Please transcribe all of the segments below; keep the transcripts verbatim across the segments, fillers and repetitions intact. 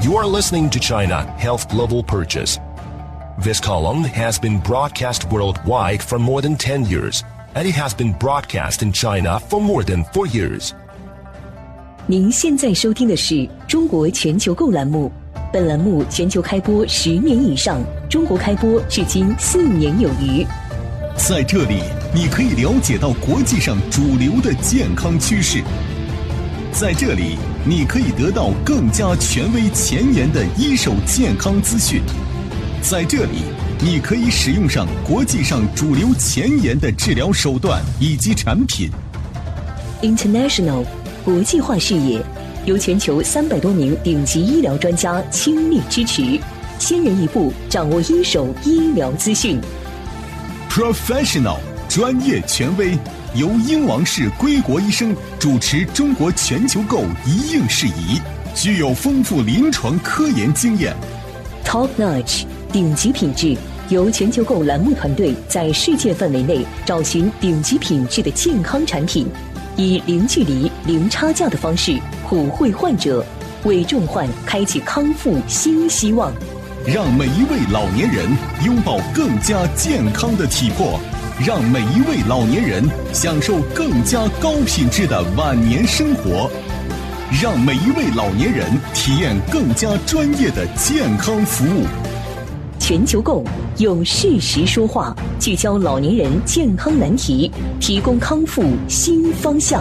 You are listening to China Health Global Purchase. This column has been broadcast worldwide for more than ten years, and it has been broadcast in China for more than four years. 您现在收听的是中国全球购栏目，本栏目全球开播十年以上，中国开播至今四年有余。 在这里，你可以了解到国际上主流的健康趋势。在这里，你可以得到更加权威前沿的一手健康资讯。在这里，你可以使用上国际上主流前沿的治疗手段以及产品。 International 国际化视野，由全球三百多名顶级医疗专家倾力支持，先人一步掌握一手医疗资讯。 Professional 专业权威，由英王氏归国医生主持中国全球购一应事宜，具有丰富临床科研经验。 Top Notch 顶级品质，由全球购栏目团队在世界范围内找寻顶级品质的健康产品，以零距离、零差价的方式普惠患者，为重患开启康复新希望。 让每一位老年人拥抱更加健康的体魄，让每一位老年人享受更加高品质的晚年生活，让每一位老年人体验更加专业的健康服务。 全球购用事实说话，聚焦老年人健康难题，提供康复新方向。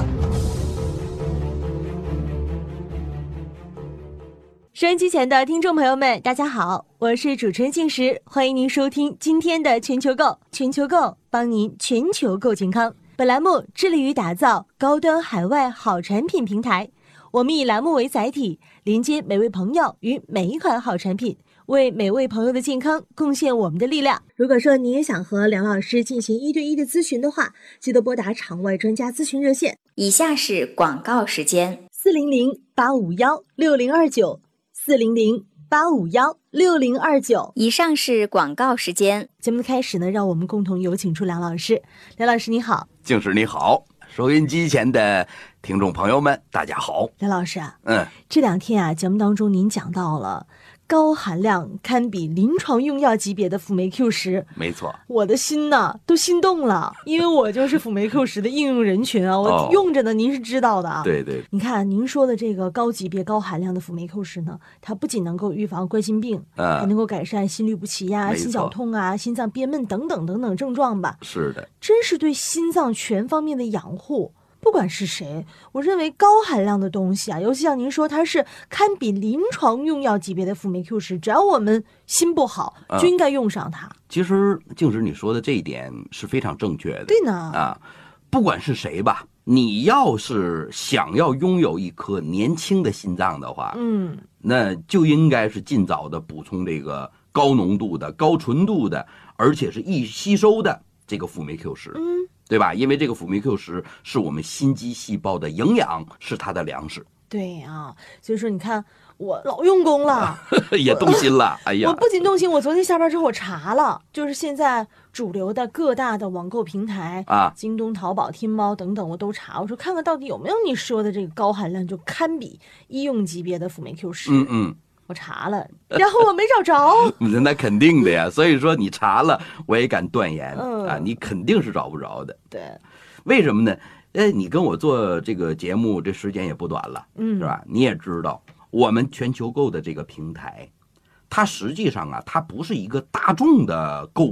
收音机前的听众朋友们，大家好，我是主持人静时，欢迎您收听今天的全球购。全球购帮您全球购健康。本栏目致力于打造高端海外好产品平台，我们以栏目为载体，连接每位朋友与每一款好产品，为每位朋友的健康贡献我们的力量。如果说你也想和梁老师进行一对一的咨询的话，记得拨打场外专家咨询热线。 以下是广告时间： 四零零八五幺六零二九。四零零八五幺六零二九。 以上是广告时间。 节目的开始呢，让我们共同有请出梁老师。梁老师你好。 静时你好，收音机前的听众朋友们大家好。 梁老师啊， 嗯， 这两天啊，节目当中您讲到了高含量堪比临床用药级别的辅酶 Q 十， 没错， 我的心呐都心动了，因为我就是辅酶 Q 十的应用人群啊，我用着呢，您是知道的啊。 对对， 你看您说的这个高级别高含量的辅酶 Q 十呢，它不仅能够预防冠心病，嗯，还能够改善心律不齐呀、心绞痛啊、心脏憋闷等等等等症状吧。 是的， 真是对心脏全方面的养护。不管是谁，我认为高含量的东西啊，尤其像您说它是堪比临床用药级别的辅酶 Q 十，只要我们心不好，嗯，就应该用上它。 其实静时你说的这一点是非常正确的。 对呢， 啊，不管是谁吧，你要是想要拥有一颗年轻的心脏的话， 嗯， 那就应该是尽早的补充这个高浓度的、高纯度的，而且是易吸收的这个辅酶 Q 十。 嗯。 对吧？因为这个辅酶 Q 十是我们心肌细胞的营养，是它的粮食。 对啊，所以说你看我老用功了， 也动心了。哎呀， 我不仅动心，我昨天下班之后我查了，就是现在主流的各大的网购平台啊， 京东、淘宝、天猫等等，我都查，我说看看到底有没有你说的这个高含量就堪比医用级别的辅酶 Q 十。 嗯嗯。 我查了，然后我没找着。 那肯定的呀，所以说你查了，我也敢断言， 嗯、 啊，你肯定是找不着的。 对， 为什么呢？哎，你跟我做这个节目，这时间也不短了， 嗯， 是吧？你也知道，我们全球购的这个平台，它实际上啊，它不是一个大众的购